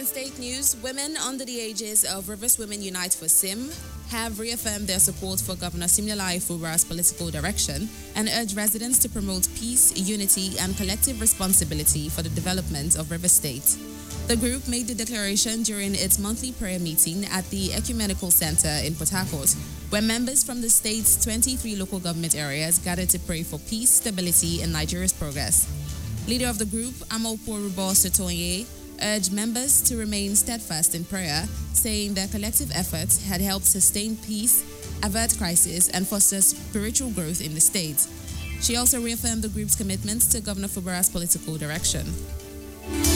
in state news, women under the ages of Rivers Women Unite for SIM have reaffirmed their support for Governor Siminalayi Fubara's political direction and urged residents to promote peace, unity, and collective responsibility for the development of Rivers State. The group made the declaration during its monthly prayer meeting at the Ecumenical Center in Port Harcourt, where members from the state's 23 local government areas gathered to pray for peace, stability, and Nigeria's progress. Leader of the group, Amopo Rubo Sotonye, urged members to remain steadfast in prayer, saying their collective efforts had helped sustain peace, avert crisis, and foster spiritual growth in the state. She also reaffirmed the group's commitment to Governor Fubara's political direction.